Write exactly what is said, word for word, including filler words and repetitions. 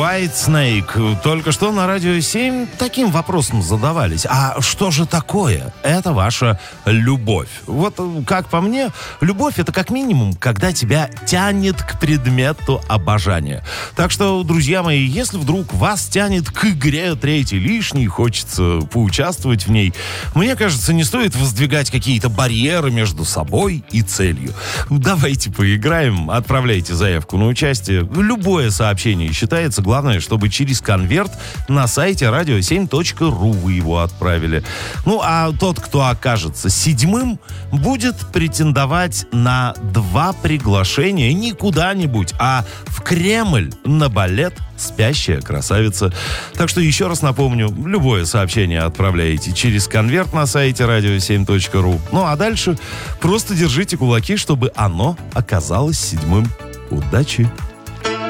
White Snake. Только что на Радио семь таким вопросом задавались. А что же такое? Это ваша любовь. Вот как по мне, любовь — это как минимум, когда тебя тянет к предмету обожания. Так что, друзья мои, если вдруг вас тянет к игре «Третий лишний», хочется поучаствовать в ней, мне кажется, не стоит воздвигать какие-то барьеры между собой и целью. Давайте поиграем. Отправляйте заявку на участие. Любое сообщение считается. Главное, чтобы через конверт на сайте радио семь точка ру вы его отправили. Ну, а тот, кто окажется седьмым, будет претендовать на два приглашения не куда-нибудь, а в Кремль на балет «Спящая красавица». Так что еще раз напомню, любое сообщение отправляете через конверт на сайте радио семь точка ру. Ну а дальше просто держите кулаки, чтобы оно оказалось седьмым. Удачи!